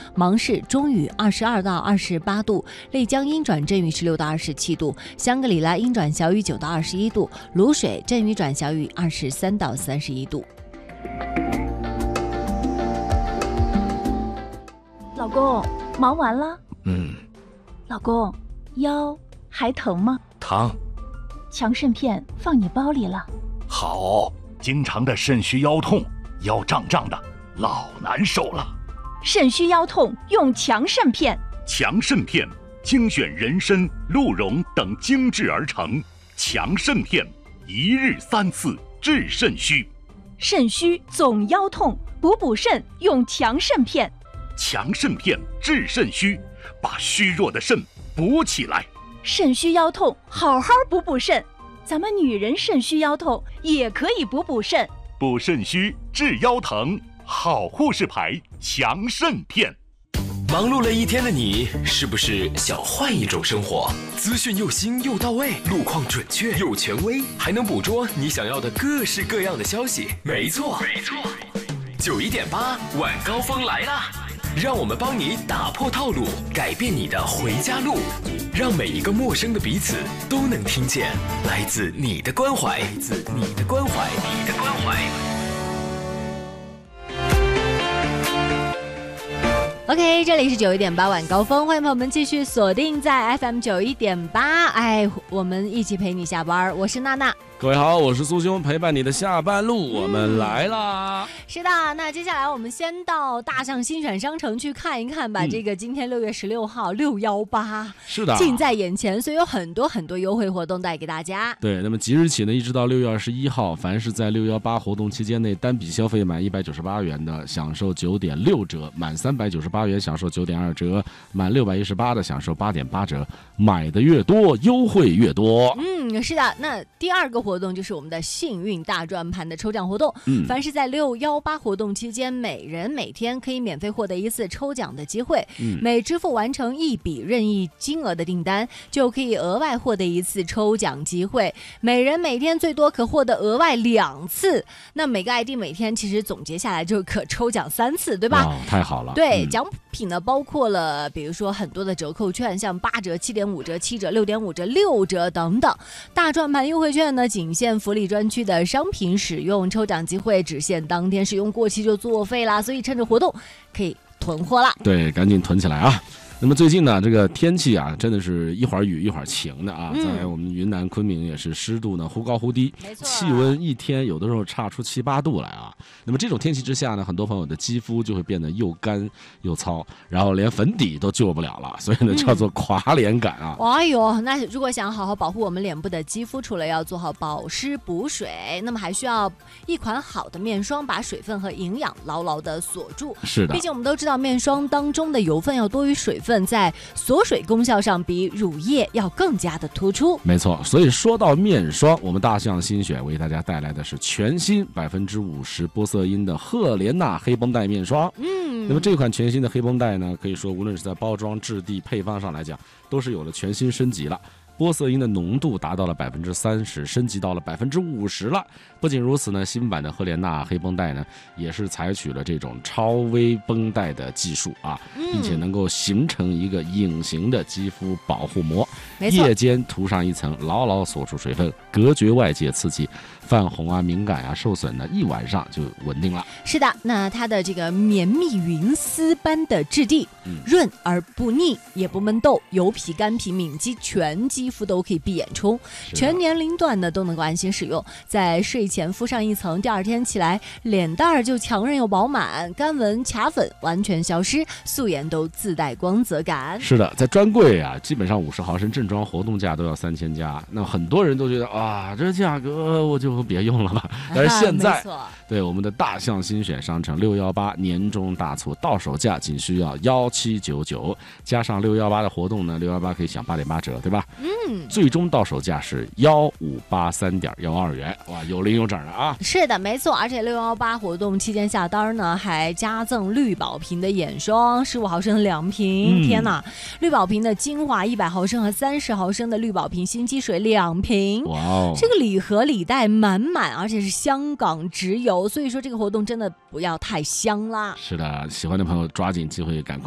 芒市中雨22到28度，丽江阴转阵雨16到27度，香格里拉阴转小雨9到21度，卤水阵雨转小雨23到31度。 老公，忙完了？老公，腰还疼吗？ 疼。 强肾片放你包里了。 好，经常的肾虚腰痛，腰胀胀的，老难受了。 肾虚腰痛用强肾片。 强肾片精选人参、鹿茸等精制而成，强肾片一日3次治肾虚。 肾虚总腰痛，补肾用强肾片。 强肾片治肾虚，把虚弱的肾补起来。 肾虚腰痛，好好补肾。咱们女人肾虚腰痛也可以补肾。 补肾虚治腰疼，好护士牌强肾片。 忙碌了一天的你，是不是想换一种生活？资讯又新又到位，路况准确又权威，还能捕捉你想要的各式各样的消息。没错，91.8晚高峰来啦！让我们帮你打破套路，改变你的回家路，让每一个陌生的彼此都能听见来自你的关怀， OK， 这里是91.8晚高峰，欢迎朋友们继续锁定在 FM 91.8。我们一起陪你下班，我是娜娜。 各位好，我是苏兄，陪伴你的下半路，我们来啦。 是的，那接下来我们先到大象新选商城去看一看吧。这个今天6月16号618， 是的， 近在眼前，所以有很多优惠活动带给大家。 对，那么即日起呢，一直到6月21号，凡是在618活动期间内单笔消费满198元的，享受9.6折；满398元享受9.2折；满618的享受8.8折。买的越多，优惠越多。 是的。那第二个活动就是我们的幸运大转盘的抽奖活动。凡是在618活动期间，每人每天可以免费获得1次抽奖的机会。每支付完成1笔任意金额的订单，就可以额外获得1次抽奖机会。每人每天最多可获得额外2次。那每个 ID 每天其实总结下来就可抽奖3次，对吧？ 太好了。 对，奖品呢包括了比如说很多的折扣券，像8折、7.5折、7折、6.5折、6折等等。大转盘优惠券呢仅限福利专区的商品使用，抽奖机会只限当天使用，过期就作废啦，所以趁着活动可以囤货啦。 对，赶紧囤起来啊！那么最近呢，这个天气啊，真的是一会儿雨一会儿晴的啊，在我们云南昆明也是湿度呢忽高忽低，气温一天有的时候差出7、8度来啊。那么这种天气之下呢，很多朋友的肌肤就会变得又干又糙，然后连粉底都救不了了，所以呢叫做垮脸感啊。 哎呦，那如果想好好保护我们脸部的肌肤，除了要做好保湿补水，那么还需要一款好的面霜，把水分和营养牢牢的锁住。 是的， 毕竟我们都知道面霜当中的油分要多于水分，在锁水功效上比乳液要更加的突出。 没错，所以说到面霜，我们大象新选为大家带来的是全新50%玻色因的赫莲娜黑绷带面霜。那么这款全新的黑绷带呢，可以说无论是在包装、质地、配方上来讲，都是有了全新升级了。玻色因的浓度达到了30%，升级到了50%了。不仅如此呢，新版的赫莲娜黑绷带呢，也是采取了这种超微绷带的技术啊，并且能够形成一个隐形的肌肤保护膜，夜间涂上一层，牢牢锁住水分，隔绝外界刺激，泛红啊、敏感啊、受损呢，一晚上就稳定了。 是的，那它的这个绵密云丝般的质地，润而不腻，也不闷痘，油皮、干皮、敏肌，全肌肤都可以闭眼冲，全年龄段呢都能够安心使用。在睡前敷上一层，第二天起来脸蛋儿就强韧又饱满，干纹、卡粉完全消失，素颜都自带光泽感。 是的，在专柜啊，基本上50毫升正装活动价都要3000加，那很多人都觉得啊，这价格我就别用了吧。但是现在，对我们的大象新选商城618年终大促，到手价仅需要1799，加上618的活动呢，618可以享8.8折，对吧？最终到手价是1583.12元，哇，有零有整的啊！ 是的，没错，而且618活动期间下单呢，还加赠绿宝瓶的眼霜15毫升2瓶，天哪！绿宝瓶的精华100毫升和30毫升的绿宝瓶心机水2瓶， 哇哦！ 这个礼盒礼袋满满，而且是香港直邮，所以说这个活动真的不要太香啦。 是的，喜欢的朋友抓紧机会赶快